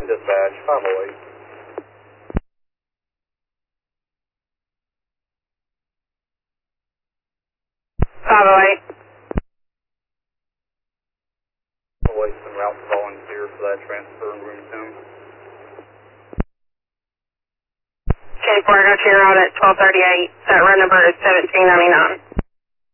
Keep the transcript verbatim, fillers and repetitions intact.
Dispatch, five oh eight. five oh eight. five oh eight's en route to volunteer for that transfer in room ten. ten four, I got you en route at twelve thirty-eight. That run number is seventeen ninety-nine.